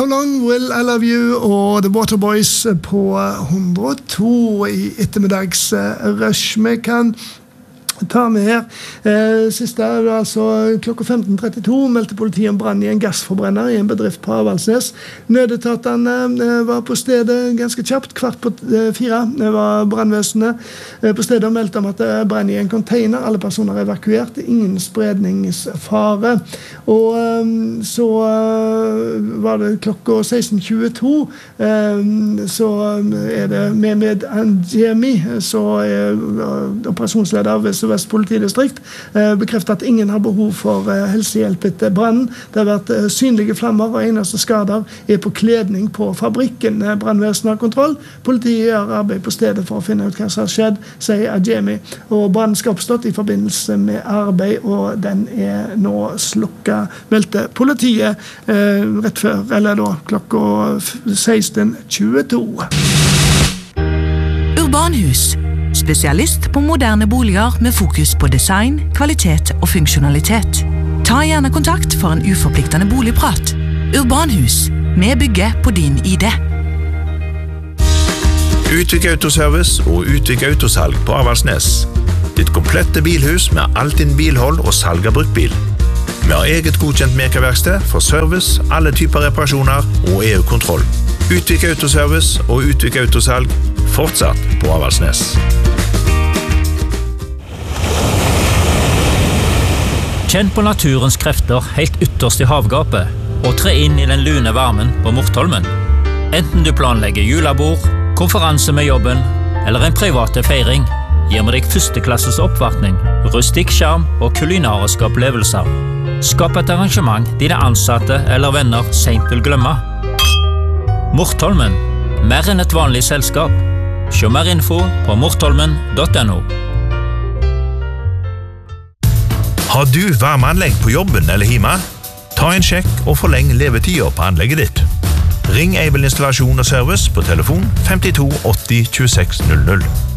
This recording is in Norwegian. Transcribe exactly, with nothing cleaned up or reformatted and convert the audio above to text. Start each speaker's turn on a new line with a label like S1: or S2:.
S1: How Long Will I Love You og The Waterboys på hundre og to i ettermiddags rush. Vi kan ta med her. Eh, siste er altså klokka femten trettito meldte politiet om brann i en gassforbrenner i en bedrift på Avaldsnes. Nødetatene eh, var på stedet ganske kjapt, kvart på eh, fire. Det var brannvesenet eh, på stedet og meldte om at det brenner i en container. Alle personer er evakuert. Ingen spredningsfare. Og eh, så eh, var det klokka seksten tjueto eh, så er det Mehmet Anjemi, så er uh, operasjonsleder ved Vest politidistrikt, eh, bekrefter at ingen har behov for eh, helsehjelp etter brannen. Det har vært eh, synlige flammer, og eneste skader er på kledning på fabrikken. Eh, brannvesenet har kontroll. Politiet gjør arbeid på stedet for å finne ut hva som har skjedd, sier Adjemi. Og brannen skal oppstått i forbindelse med arbeid, og den er nå slukket, meldte politiet eh, rett før, eller da klokka seksten tjueto.
S2: Urbanhus. Spesialist på moderne boliger med fokus på design, kvalitet og funksjonalitet. Ta gjerne kontakt for en uforpliktende boligprat. Urbanhus. Vi bygger på din I D.
S3: Utvik Autoservice og Utvik Autosalg på Avaldsnes. Ditt komplette bilhus med alt din bilhold og salg av bruktbil. Vi har eget godkjent mekerverksted for service, alle typer reparasjoner og E U-kontroll. Utvik Autoservice og Utvik Autosalg fortsatt på Avaldsnes.
S4: Kjenn på naturens krefter helt ytterst i havgapet, og tre inn i den lune varmen på Mortholmen. Enten du planlegger julebord, konferanse med jobben, eller en private feiring, gir vi deg førsteklasses oppvartning, rustikk skjerm og kulinariske opplevelser. Skap et arrangement dine ansatte eller venner sent vil glemme. Mortholmen, mer enn et vanlig selskap. Se mer info på mortholmen punktum no.
S3: Har du varmeanlegg på jobben eller hjemme? Ta en sjekk og forleng levetida på anlegget ditt. Ring Able Installasjon og Service på telefon femtito åtti tjueseks null null.